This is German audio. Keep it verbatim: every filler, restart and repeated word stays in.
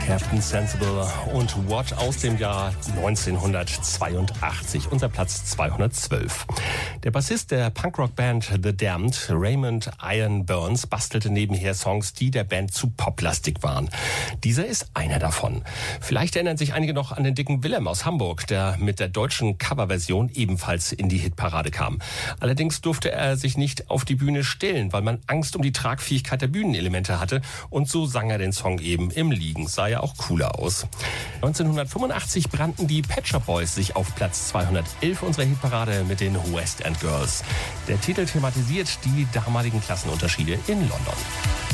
Captain Sensible und What aus dem Jahr neunzehnhundertzweiundachtzig, unser Platz zweihundertzwölf. Der Bassist der Punkrock-Band The Damned, Raymond Iron Burns, bastelte nebenher Songs, die der Band zu poplastig waren. Dieser ist einer davon. Vielleicht erinnern sich einige noch an den dicken Willem aus Hamburg, der mit der deutschen Coverversion ebenfalls in die Hitparade kam. Allerdings durfte er sich nicht auf die Bühne stellen, weil man Angst um die Tragfähigkeit der Bühnenelemente hatte, und so sang er den Song eben im Liegen. Sah ja auch cooler aus. neunzehnhundertfünfundachtzig brannten die Pet Shop Boys sich auf Platz zweihundertelf unserer Hitparade mit den West End Girls. Der Titel thematisiert die damaligen Klassenunterschiede in London.